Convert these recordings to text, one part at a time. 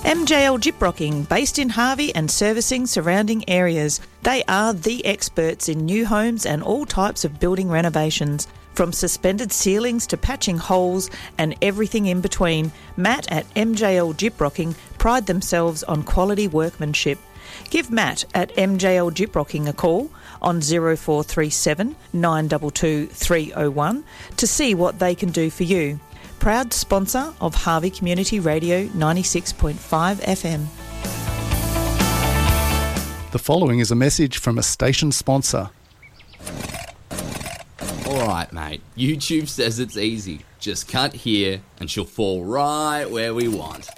MJL Gyprocking, based in Harvey and servicing surrounding areas. They are the experts in new homes and all types of building renovations. From suspended ceilings to patching holes and everything in between, Matt at MJL Gyprocking pride themselves on quality workmanship. Give Matt at MJL Gyprocking a call on 0437 922 301 to see what they can do for you. Proud sponsor of Harvey Community Radio 96.5 FM. The following is a message from a station sponsor. Alright mate, YouTube says it's easy. Just cut here and she'll fall right where we want.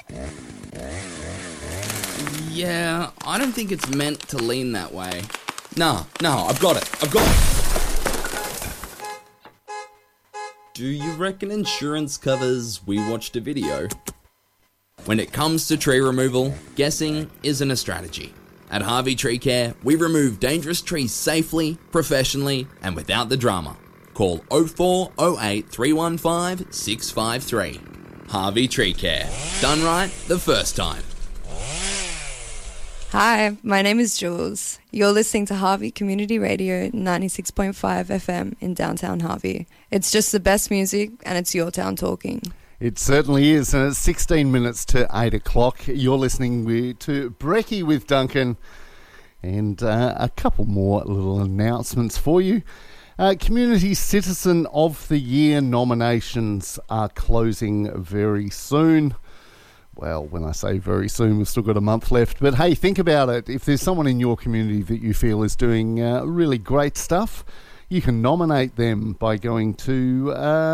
Yeah, I don't think it's meant to lean that way. No, I've got it. Do you reckon insurance covers we watched a video? When it comes to tree removal, guessing isn't a strategy. At Harvey Tree Care, we remove dangerous trees safely, professionally, and without the drama. Call 0408 315 653. Harvey Tree Care. Done right the first time. Hi, my name is Jules. You're listening to Harvey Community Radio 96.5 FM in downtown Harvey. It's just the best music and it's your town talking. It certainly is, and it's 16 minutes to 8 o'clock. You're listening to Brekkie with Duncan, and a couple more little announcements for you. Community Citizen of the Year nominations are closing very soon. Well, when I say very soon, we've still got a month left. But hey, think about it. If there's someone in your community that you feel is doing really great stuff, you can nominate them by going to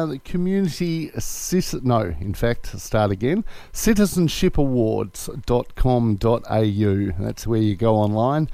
citizenshipawards.com.au. That's where you go online,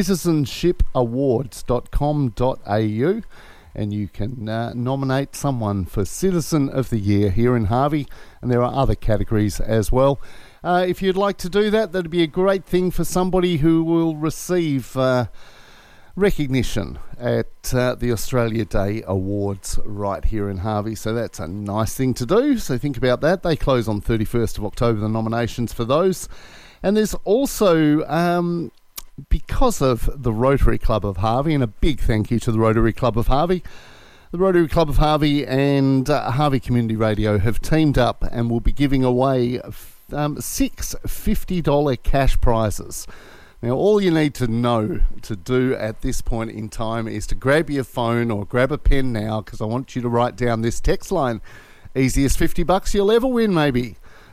citizenshipawards.com.au, and you can nominate someone for Citizen of the Year here in Harvey, and there are other categories as well. If you'd like to do that, that'd be a great thing for somebody who will receive recognition at the Australia Day Awards right here in Harvey. So that's a nice thing to do. So think about that. They close on 31st of October, the nominations for those. And there's also, because of the Rotary Club of Harvey, and a big thank you to the Rotary Club of Harvey, the Rotary Club of Harvey and Harvey Community Radio have teamed up and will be giving away 6 $50 cash prizes. Now, all you need to know to do at this point in time is to grab your phone or grab a pen now, because I want you to write down this text line. Easiest $50 you'll ever win, maybe.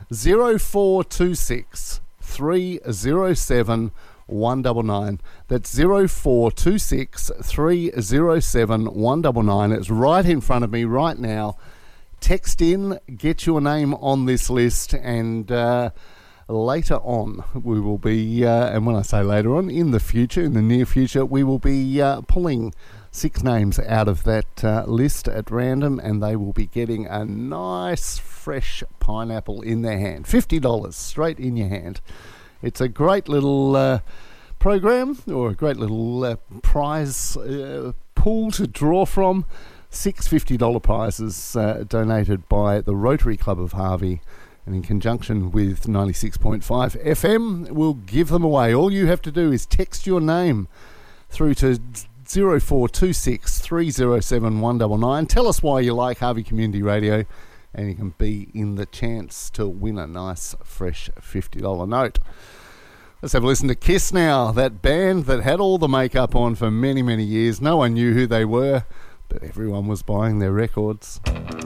0426 307 199. That's 0426 307 199. It's right in front of me right now. Text in, get your name on this list, and later on we will be, and when I say later on, in the near future, we will be pulling 6 names out of that list at random, and they will be getting a nice fresh pineapple in their hand. $50 straight in your hand. It's a great little program, or a great little prize pool to draw from. 6 $50 prizes donated by the Rotary Club of Harvey, and in conjunction with 96.5 FM, we'll give them away. All you have to do is text your name through to 0426 307 199. Tell us why you like Harvey Community Radio, and you can be in the chance to win a nice, fresh $50 note. Let's have a listen to Kiss now, that band that had all the makeup on for many, many years. No one knew who they were, but everyone was buying their records.